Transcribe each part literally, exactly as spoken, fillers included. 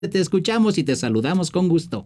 Te escuchamos y te saludamos con gusto.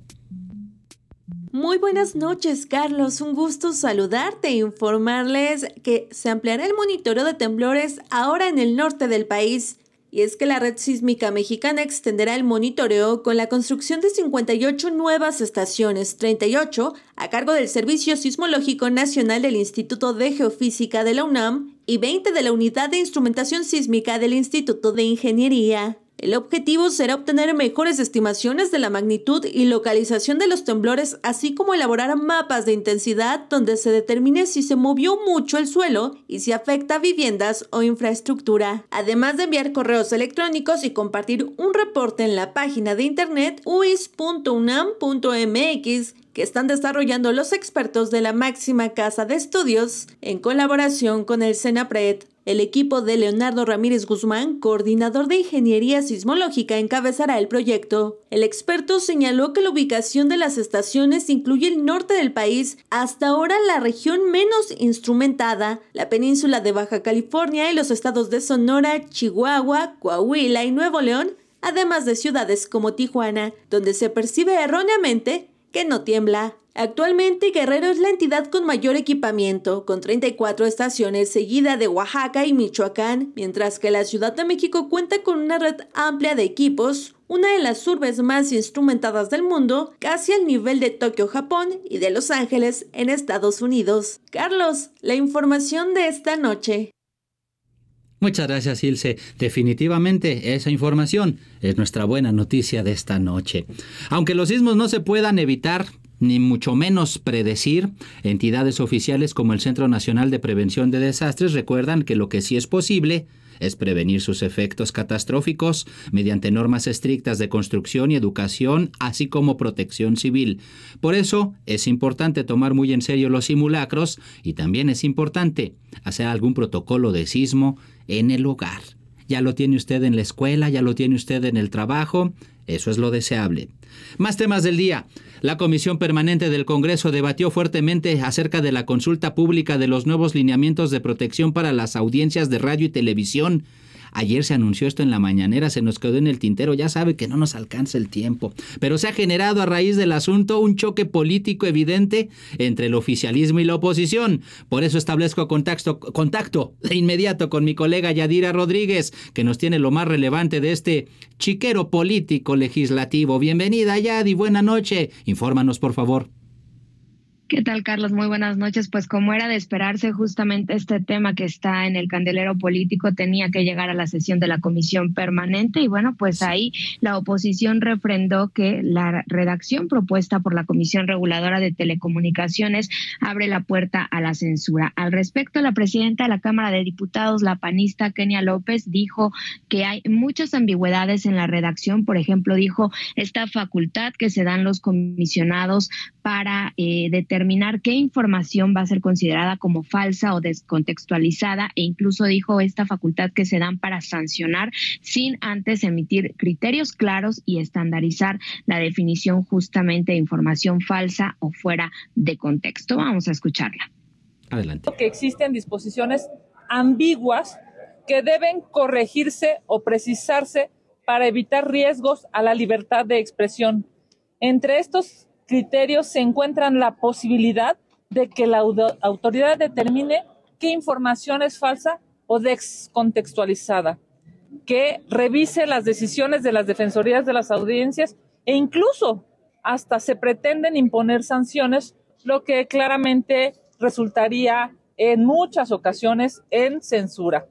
Muy buenas noches, Carlos. Un gusto saludarte e informarles que se ampliará el monitoreo de temblores ahora en el norte del país. Y es que la Red Sísmica Mexicana extenderá el monitoreo con la construcción de cincuenta y ocho nuevas estaciones, treinta y ocho a cargo del Servicio Sismológico Nacional del Instituto de Geofísica de la UNAM y veinte de la Unidad de Instrumentación Sísmica del Instituto de Ingeniería. El objetivo será obtener mejores estimaciones de la magnitud y localización de los temblores, así como elaborar mapas de intensidad donde se determine si se movió mucho el suelo y si afecta a viviendas o infraestructura. Además de enviar correos electrónicos y compartir un reporte en la página de internet u i s punto u n a m punto m x que están desarrollando los expertos de la máxima casa de estudios en colaboración con el CENAPRED. El equipo de Leonardo Ramírez Guzmán, coordinador de Ingeniería Sismológica, encabezará el proyecto. El experto señaló que la ubicación de las estaciones incluye el norte del país, hasta ahora la región menos instrumentada, la península de Baja California y los estados de Sonora, Chihuahua, Coahuila y Nuevo León, además de ciudades como Tijuana, donde se percibe erróneamente que no tiembla. Actualmente Guerrero es la entidad con mayor equipamiento, con treinta y cuatro estaciones, seguida de Oaxaca y Michoacán, mientras que la Ciudad de México cuenta con una red amplia de equipos, una de las urbes más instrumentadas del mundo, casi al nivel de Tokio, Japón, y de Los Ángeles, en Estados Unidos. Carlos, la información de esta noche. Muchas gracias, Ilse. Definitivamente esa información es nuestra buena noticia de esta noche. Aunque los sismos no se puedan evitar, ni mucho menos predecir, entidades oficiales como el Centro Nacional de Prevención de Desastres recuerdan que lo que sí es posible es prevenir sus efectos catastróficos mediante normas estrictas de construcción y educación, así como protección civil. Por eso es importante tomar muy en serio los simulacros y también es importante hacer algún protocolo de sismo en el hogar. Ya lo tiene usted en la escuela, ya lo tiene usted en el trabajo. Eso es lo deseable. Más temas del día. La Comisión Permanente del Congreso debatió fuertemente acerca de la consulta pública de los nuevos lineamientos de protección para las audiencias de radio y televisión. Ayer se anunció esto en la mañanera, se nos quedó en el tintero, ya sabe que no nos alcanza el tiempo. Pero se ha generado a raíz del asunto un choque político evidente entre el oficialismo y la oposición. Por eso establezco contacto, contacto de inmediato con mi colega Yadira Rodríguez, que nos tiene lo más relevante de este chiquero político legislativo. Bienvenida, Yadi, buena noche. Infórmanos, por favor. ¿Qué tal, Carlos? Muy buenas noches. Pues como era de esperarse, justamente este tema que está en el candelero político tenía que llegar a la sesión de la Comisión Permanente y bueno, pues ahí la oposición refrendó que la redacción propuesta por la Comisión Reguladora de Telecomunicaciones abre la puerta a la censura. Al respecto, la presidenta de la Cámara de Diputados, la panista Kenia López, dijo que hay muchas ambigüedades en la redacción. Por ejemplo, dijo esta facultad que se dan los comisionados para eh, determinar qué información va a ser considerada como falsa o descontextualizada, e incluso dijo esta facultad que se dan para sancionar sin antes emitir criterios claros y estandarizar la definición justamente de información falsa o fuera de contexto. Vamos a escucharla. Adelante. Que existen disposiciones ambiguas que deben corregirse o precisarse para evitar riesgos a la libertad de expresión. Entre estos criterios se encuentran la posibilidad de que la autoridad determine qué información es falsa o descontextualizada, que revise las decisiones de las defensorías de las audiencias e incluso hasta se pretenden imponer sanciones, lo que claramente resultaría en muchas ocasiones en censura.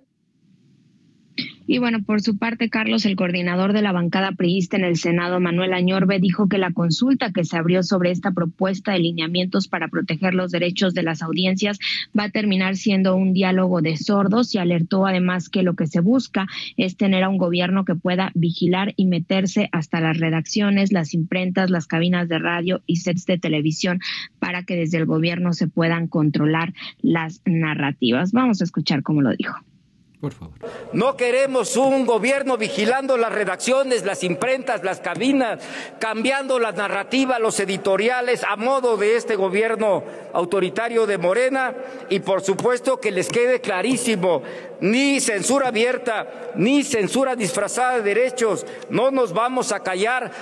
Y bueno, por su parte, Carlos, el coordinador de la bancada priista en el Senado, Manuel Añorbe, dijo que la consulta que se abrió sobre esta propuesta de lineamientos para proteger los derechos de las audiencias va a terminar siendo un diálogo de sordos y alertó además que lo que se busca es tener a un gobierno que pueda vigilar y meterse hasta las redacciones, las imprentas, las cabinas de radio y sets de televisión para que desde el gobierno se puedan controlar las narrativas. Vamos a escuchar cómo lo dijo. Por favor. No queremos un gobierno vigilando las redacciones, las imprentas, las cabinas, cambiando la narrativa, los editoriales a modo de este gobierno autoritario de Morena, y por supuesto que les quede clarísimo, ni censura abierta, ni censura disfrazada de derechos, no nos vamos a callar.